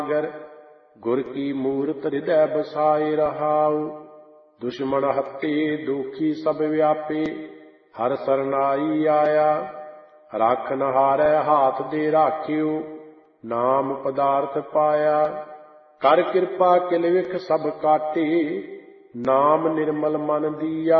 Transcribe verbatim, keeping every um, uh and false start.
सागर गुर की मूरत हृदय बसाए रहाउ। दुश्मन हत्ते दुखी सब व्यापे हर सरनाई आया। राखन हारै हाथ दे राखियो नाम पदार्थ पाया। कर कृपा किल विख सब काटे नाम निर्मल मन दिया।